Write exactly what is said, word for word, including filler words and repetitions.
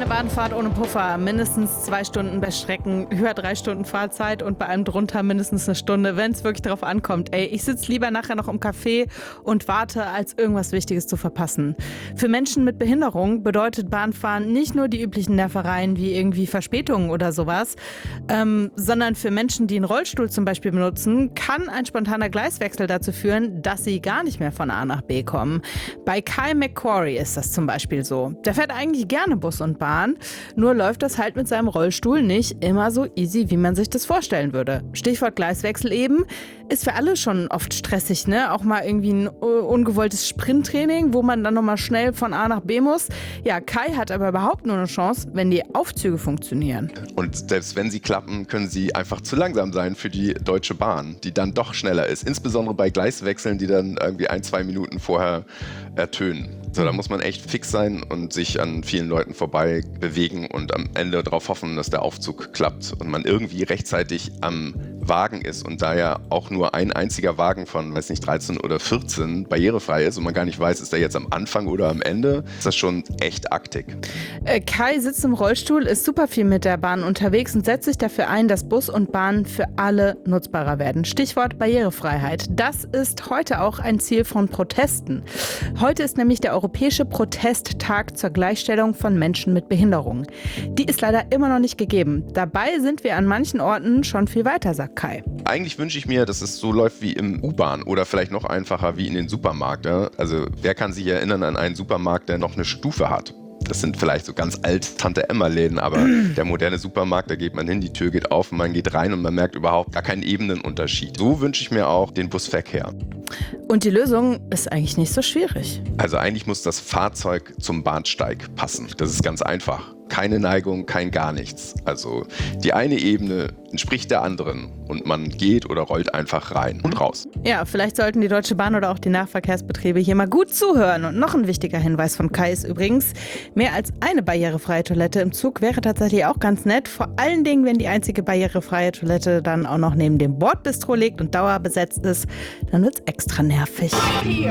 Keine Bahnfahrt ohne Puffer, mindestens zwei Stunden bei Strecken, über drei Stunden Fahrzeit und bei allem drunter mindestens eine Stunde, wenn es wirklich drauf ankommt. Ey, ich sitze lieber nachher noch im Café und warte, als irgendwas Wichtiges zu verpassen. Für Menschen mit Behinderung bedeutet Bahnfahren nicht nur die üblichen Nervereien wie irgendwie Verspätungen oder sowas, ähm, sondern für Menschen, die einen Rollstuhl zum Beispiel benutzen, kann ein spontaner Gleiswechsel dazu führen, dass sie gar nicht mehr von A nach B kommen. Bei Kai McQuarrie ist das zum Beispiel so. Der fährt eigentlich gerne Bus und Bahn, nur läuft das halt mit seinem Rollstuhl nicht immer so easy, wie man sich das vorstellen würde. Stichwort Gleiswechsel eben, ist für alle schon oft stressig, ne? Auch mal irgendwie ein ungewolltes Sprinttraining, wo man dann nochmal schnell von A nach B muss. Ja, Kai hat aber überhaupt nur eine Chance, wenn die Aufzüge funktionieren. Und selbst wenn sie klappen, können sie einfach zu langsam sein für die Deutsche Bahn, die dann doch schneller ist. Insbesondere bei Gleiswechseln, die dann irgendwie ein, zwei Minuten vorher ertönen. So, da muss man echt fix sein und sich an vielen Leuten vorbei bewegen und am Ende darauf hoffen, dass der Aufzug klappt und man irgendwie rechtzeitig am Wagen ist und da ja auch nur ein einziger Wagen von, weiß nicht, dreizehn oder vierzehn barrierefrei ist und man gar nicht weiß, ist der jetzt am Anfang oder am Ende, ist das schon echt aktig. Äh, Kai sitzt im Rollstuhl, ist super viel mit der Bahn unterwegs und setzt sich dafür ein, dass Bus und Bahn für alle nutzbarer werden. Stichwort Barrierefreiheit. Das ist heute auch ein Ziel von Protesten. Heute ist nämlich der Europäische Protesttag zur Gleichstellung von Menschen mit Behinderung. Die ist leider immer noch nicht gegeben. Dabei sind wir an manchen Orten schon viel weiter, sagt Kai. Eigentlich wünsche ich mir, dass es so läuft wie im U-Bahn oder vielleicht noch einfacher wie in den Supermarkt. Ja? Also wer kann sich erinnern an einen Supermarkt, der noch eine Stufe hat? Das sind vielleicht so ganz alt Tante-Emma-Läden, aber der moderne Supermarkt, da geht man hin, die Tür geht auf und man geht rein und man merkt überhaupt gar keinen Ebenenunterschied. So wünsche ich mir auch den Busverkehr. Und die Lösung ist eigentlich nicht so schwierig. Also eigentlich muss das Fahrzeug zum Bahnsteig passen. Das ist ganz einfach. Keine Neigung, kein gar nichts. Also die eine Ebene entspricht der anderen und man geht oder rollt einfach rein und raus. Ja, vielleicht sollten die Deutsche Bahn oder auch die Nahverkehrsbetriebe hier mal gut zuhören. Und noch ein wichtiger Hinweis von Kai ist übrigens, mehr als eine barrierefreie Toilette im Zug wäre tatsächlich auch ganz nett. Vor allen Dingen, wenn die einzige barrierefreie Toilette dann auch noch neben dem Bordbistro liegt und dauerbesetzt ist, dann wird's extra nervig. Radio